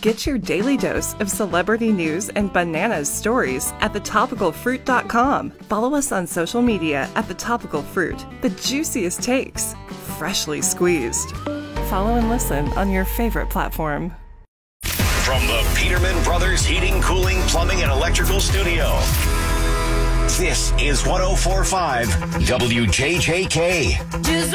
Get your daily dose of celebrity news and bananas stories at thetopicalfruit.com. Follow us on social media at The Topical Fruit, the juiciest takes, freshly squeezed. Follow and listen on your favorite platform. From the Peterman Brothers Heating, Cooling, Plumbing, and Electrical Studio, this is 104.5 WJJK.